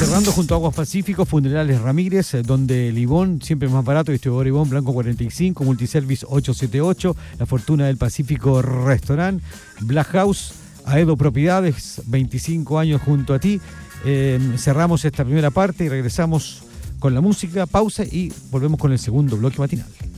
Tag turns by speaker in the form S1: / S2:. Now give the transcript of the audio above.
S1: Cerrando junto a Aguas Pacífico, Funerales Ramírez, donde Libón, siempre más barato, distribuidor Libón, Blanco 45, Multiservice 878, La Fortuna del Pacífico Restaurant, Black House, Aedo Propiedades, 25 años junto a ti. Cerramos esta primera parte y regresamos con la música, pausa y volvemos con el segundo bloque matinal.